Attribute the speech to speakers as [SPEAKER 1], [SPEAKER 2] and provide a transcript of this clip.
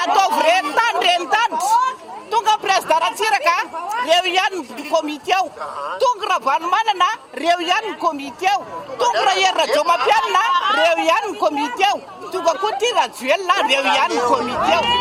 [SPEAKER 1] rentan rentan tonga presidara tsiraka reo ihany komite ao tonga Ravanomanana reo ihany komite ao tonga Raera Jomapianina reo ihany komite ao tonga koa ty Rajoelina reo ihany komite ao